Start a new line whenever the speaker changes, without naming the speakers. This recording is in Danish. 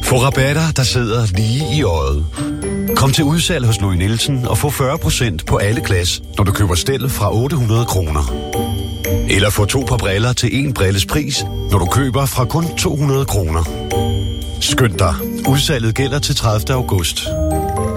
Få rabatter, der sidder lige i øjet. Kom til udsalg hos Louis Nielsen og få 40% på alle glas, når du køber stel fra 800 kroner. Eller få 2 par briller til 1 brilles pris, når du køber fra kun 200 kroner. Skynd dig. Udsalget gælder til 30. august.